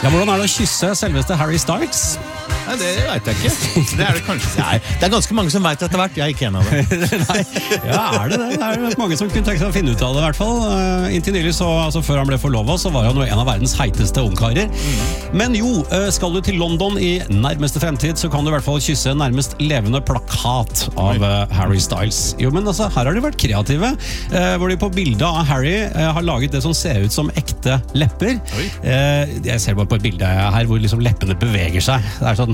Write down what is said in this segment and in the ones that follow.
Ja, hvordan det å kysse selveste Harry Styles? Nei, det vet jeg ikke. Det det kanskje. Nei, det ganske mange som vet etter hvert. Jeg er ikke en av det. Nei, ja, det? Det mange som kunne tenke seg å finne ut av det, i hvert fall. Inntil nylig, altså før han ble forlovet, så var han jo en av verdens heiteste ungkarer. Men jo, skal du til London i nærmeste fremtid, så kan du i hvert fall kysse en nærmest levende plakat av Harry Styles. Jo, men altså, her har de vært kreative, hvor de på bildet av Harry har laget det som ser ut som ekte lepper. Jeg ser bare på et bilde her hvor liksom leppene beveger seg. Det sånn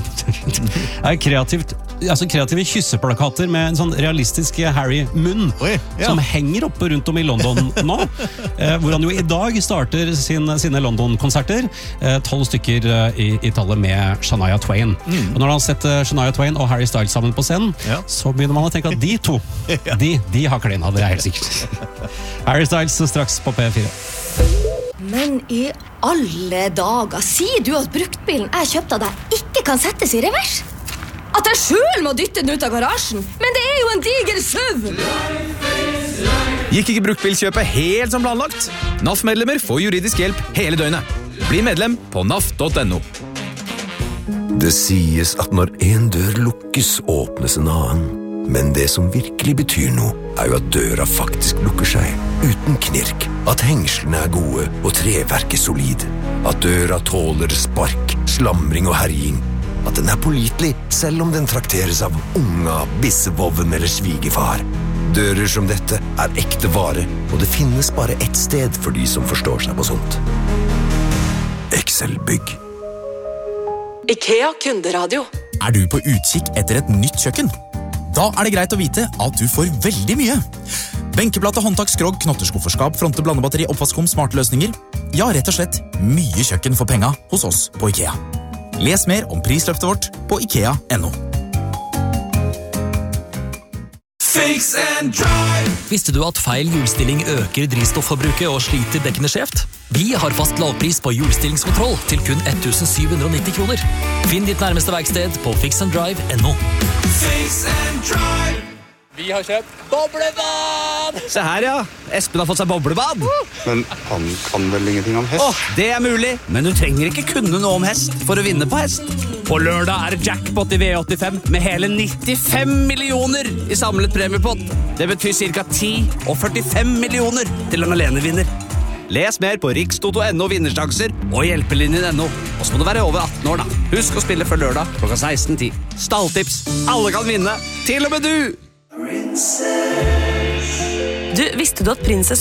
kreative kysseplakater med en sånn realistisk Harry-munn som henger oppe rundt om i London nå, hvor han jo i dag starter sine London-konserter, 12 stykker i tallet med Shania Twain. Og når han setter Shania Twain og Harry Styles sammen på scenen, så begynner man å tenke at de to, de har klina, det helt sikkert. Harry Styles straks på P4. Men i alle dager, sier du at bruktbilen jeg kjøpte av deg ikke kan settes i revers? At jeg selv må dytte den ut av garasjen? Men det er jo en diger SUV! Gikk ikke bruktbilkjøpet helt som planlagt? NAF-medlemmer får juridisk hjelp hele døgnet. Bli medlem på naf.no. Det sies at når en dør lukkes, åpnes en annen. Men det som virkelig betyr noe, er jo at døra faktisk lukker seg, uten knirk. At hengslene er gode, og treverket solid. At døra tåler spark, slamring og herjing. At den er pålitelig, selv om den trakteres av unga, bissevoven eller svigefar. Dører som dette er ekte vare, og det finnes bare ett sted for de som forstår seg på sånt. Excel-bygg. IKEA Kunderadio. Er du på utkikk etter et nytt kjøkken? Da er det greit å vite at du får veldig mye. Benkeplate, håndtak, skrogg, knotterskufferskap, fronte, blandebatteri, oppvaskkom, smarte løsninger. Ja, rett og slett mye kjøkken for penga hos oss på IKEA. Les mer om prisløftet vårt på IKEA.no. Fix and drive. Visste du at feil hjulstilling øker drivstofforbruket og sliter dekkene skjevt? Vi har fast lavpris på hjulstillingskontroll til kun 1790 kroner. Finn ditt nærmeste verksted på fixanddrive.no. Fix and drive. Vi har kjøpt boblebad! Se her, ja. Espen har fått seg boblebad. Men han kan vel ingenting om hest? Det er mulig, men du trenger ikke kunne noe om hest for å vinne på hest. På lørdag er det jackpot i V85 med hele 95 millioner i samlet premiepott. Det betyr ca. 10 og 45 millioner til en alenevinner. Les mer på rikstoto.no vinnersjanser og hjelpelinjen.no. Og så må du være over 18 år da. Husk å spille før lørdag klokka 16:10. Stalltips. Alle kan vinne. Til og med du! Du, visste du at prinsesse